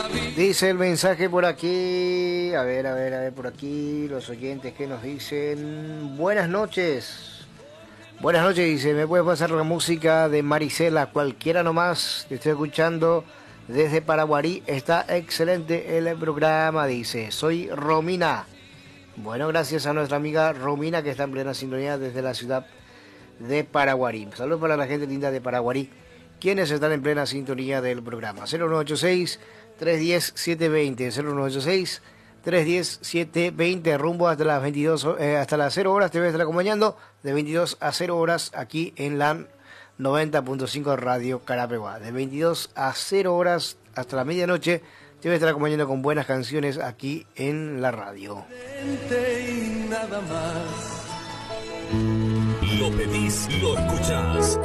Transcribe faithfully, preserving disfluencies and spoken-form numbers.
Dice el mensaje por aquí, a ver, a ver, a ver, por aquí, los oyentes que nos dicen, buenas noches, buenas noches, dice, ¿me puede pasar la música de Marisela? Cualquiera nomás, te estoy escuchando desde Paraguarí, está excelente el programa, dice, soy Romina. Bueno, gracias a nuestra amiga Romina que está en plena sintonía desde la ciudad de Paraguarí. Saludos para la gente linda de Paraguarí, quienes están en plena sintonía del programa. cero nueve ocho seis, tres uno cero, siete dos cero, cero nueve ocho seis, tres uno cero, siete dos cero, rumbo hasta las veintidós, eh, hasta las cero horas, te voy a estar acompañando de veintidós a cero horas aquí en la noventa punto cinco Radio Carapeguá. De veintidós a cero horas hasta la medianoche te voy a estar acompañando con buenas canciones aquí en la radio. Y nada más. Lo pedís, lo escuchás.